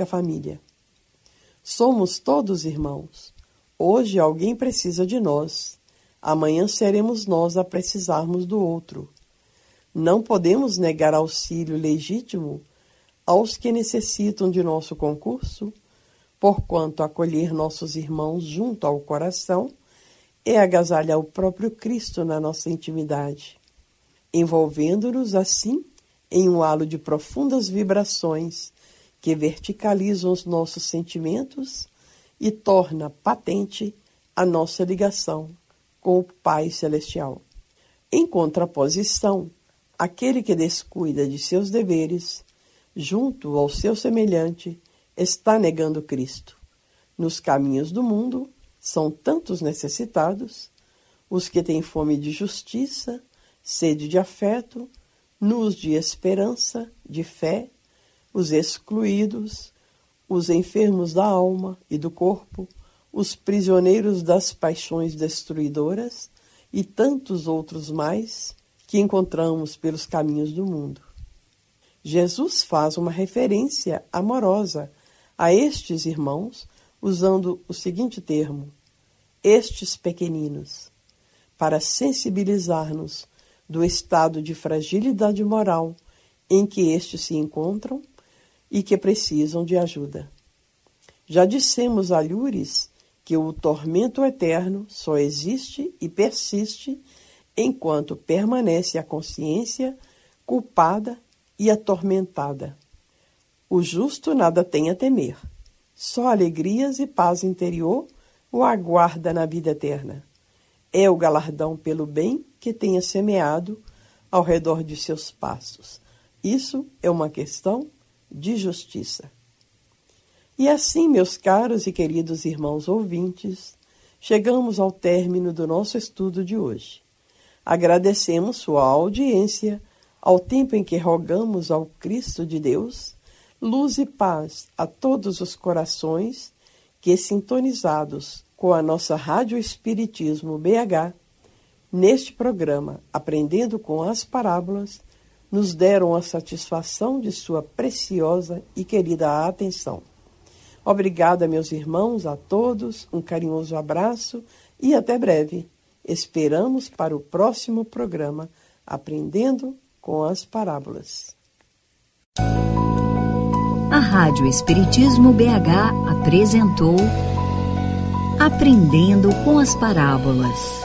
autêntica família. Somos todos irmãos. Hoje alguém precisa de nós. Amanhã seremos nós a precisarmos do outro. Não podemos negar auxílio legítimo aos que necessitam de nosso concurso, porquanto acolher nossos irmãos junto ao coração é agasalhar o próprio Cristo na nossa intimidade, envolvendo-nos assim em um halo de profundas vibrações que verticalizam os nossos sentimentos e torna patente a nossa ligação com o Pai Celestial. Em contraposição, aquele que descuida de seus deveres, junto ao seu semelhante, está negando Cristo. Nos caminhos do mundo são tantos necessitados, os que têm fome de justiça, sede de afeto, nus de esperança, de fé, os excluídos, os enfermos da alma e do corpo, os prisioneiros das paixões destruidoras e tantos outros mais que encontramos pelos caminhos do mundo. Jesus faz uma referência amorosa a estes irmãos, usando o seguinte termo: estes pequeninos, para sensibilizar-nos do estado de fragilidade moral em que estes se encontram e que precisam de ajuda. Já dissemos a Lures que o tormento eterno só existe e persiste enquanto permanece a consciência culpada e atormentada. O justo nada tem a temer, só alegrias e paz interior o aguarda na vida eterna. É o galardão pelo bem que tenha semeado ao redor de seus passos. Isso é uma questão de justiça. E assim, meus caros e queridos irmãos ouvintes, chegamos ao término do nosso estudo de hoje. Agradecemos sua audiência ao tempo em que rogamos ao Cristo de Deus luz e paz a todos os corações que, sintonizados com a nossa Rádio Espiritismo BH, neste programa Aprendendo com as Parábolas, nos deram a satisfação de sua preciosa e querida atenção. Obrigada, meus irmãos, a todos, um carinhoso abraço e até breve. Esperamos para o próximo programa Aprendendo com as Parábolas. A Rádio Espiritismo BH apresentou Aprendendo com as Parábolas.